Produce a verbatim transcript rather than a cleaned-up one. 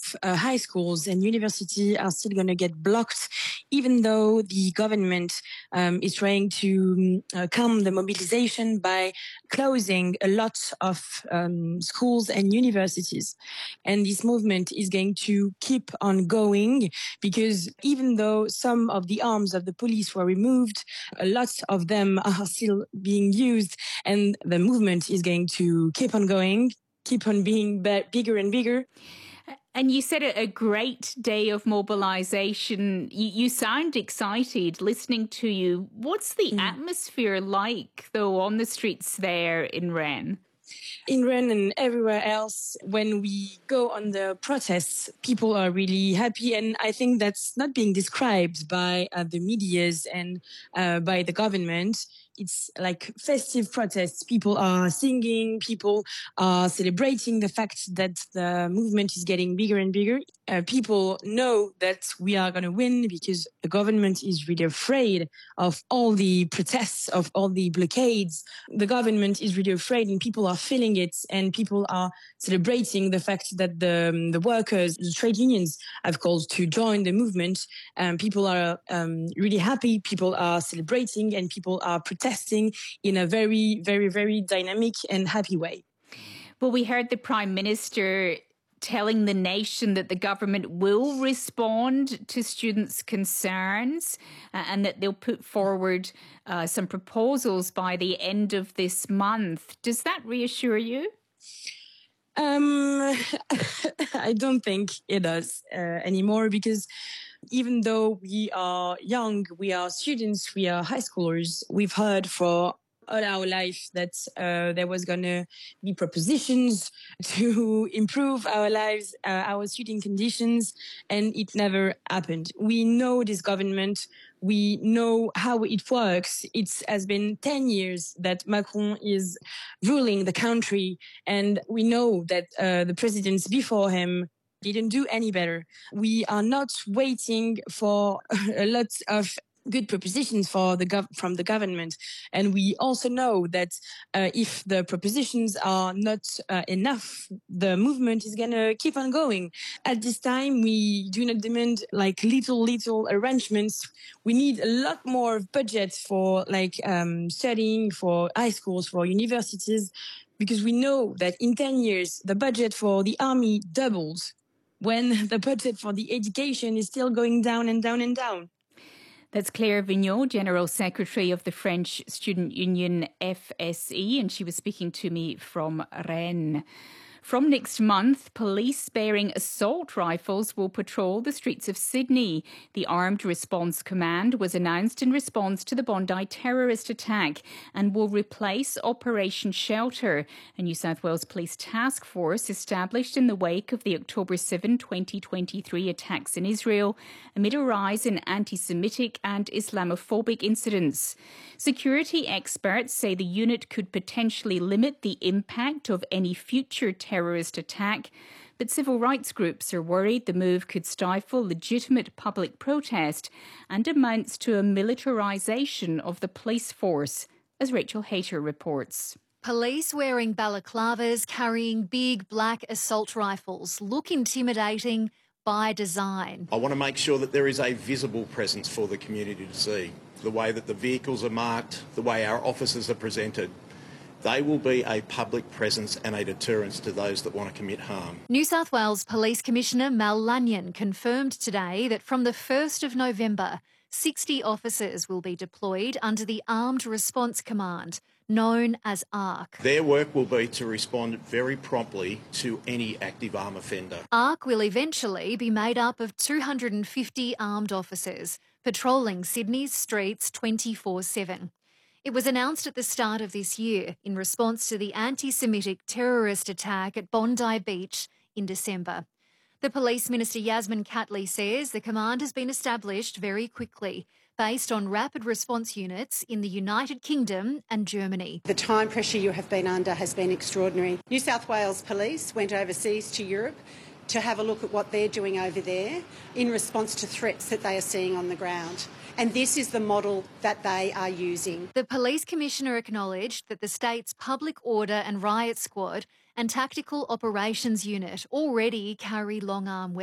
of uh, high schools and universities are still going to get blocked, even though the government um, is trying to uh, calm the mobilization by closing a lot of um, schools and universities. And this movement is going to keep on going because even though some of the arms of the police were removed, a lot of them are still being used, and the movement is going to keep on going, keep on being b- bigger and bigger. And you said a great day of mobilisation. You, you sound excited listening to you. What's the mm. atmosphere like, though, on the streets there in Rennes? In Rennes and everywhere else, when we go on the protests, people are really happy. And I think that's not being described by uh, the medias and uh, by the government. It's like festive protests. People are singing, people are celebrating the fact that the movement is getting bigger and bigger. Uh, people know that we are going to win because the government is really afraid of all the protests, of all the blockades. The government is really afraid and people are feeling it, and people are celebrating the fact that the, the workers, the trade unions have called to join the movement. Um, people are um, really happy, people are celebrating, and people are protesting in a very, very, very dynamic and happy way. Well, we heard the Prime Minister telling the nation that the government will respond to students' concerns uh, and that they'll put forward uh, some proposals by the end of this month. Does that reassure you? Um, I don't think it does uh, anymore, because even though we are young, we are students, we are high schoolers, we've heard for all our life that uh, there was going to be propositions to improve our lives, uh, our student conditions, and it never happened. We know this government. We know how it works. It has been ten years that Macron is ruling the country, and we know that uh, the presidents before him didn't do any better. We are not waiting for a lot of good propositions for the gov- from the government. And we also know that uh, if the propositions are not uh, enough, the movement is going to keep on going. At this time, we do not demand like little, little arrangements. We need a lot more budget for like um, studying, for high schools, for universities, because we know that in ten years, the budget for the army doubles when the budget for the education is still going down and down and down. That's Claire Vigneault, General Secretary of the French Student Union F S E, and she was speaking to me from Rennes. From next month, police bearing assault rifles will patrol the streets of Sydney. The Armed Response Command was announced in response to the Bondi terrorist attack and will replace Operation Shelter, a New South Wales Police task force established in the wake of the October seventh, twenty twenty-three attacks in Israel, amid a rise in anti-Semitic and Islamophobic incidents. Security experts say the unit could potentially limit the impact of any future terrorist attack, but civil rights groups are worried the move could stifle legitimate public protest and amounts to a militarisation of the police force, as Rachel Hayter reports. Police wearing balaclavas, carrying big black assault rifles look intimidating by design. I want to make sure that there is a visible presence for the community to see. The way that the vehicles are marked, the way our officers are presented. They will be a public presence and a deterrence to those that want to commit harm. New South Wales Police Commissioner Mal Lanyon confirmed today that from the first of November, sixty officers will be deployed under the Armed Response Command, known as ARC. Their work will be to respond very promptly to any active armed offender. ARC will eventually be made up of two hundred fifty armed officers, patrolling Sydney's streets twenty-four seven. It was announced at the start of this year in response to the anti-Semitic terrorist attack at Bondi Beach in December. The Police Minister Yasmin Catley says the command has been established very quickly, based on rapid response units in the United Kingdom and Germany. The time pressure you have been under has been extraordinary. New South Wales Police went overseas to Europe to have a look at what they're doing over there in response to threats that they are seeing on the ground. And this is the model that they are using. The Police Commissioner acknowledged that the state's Public Order and Riot Squad and Tactical Operations Unit already carry long-arm weapons.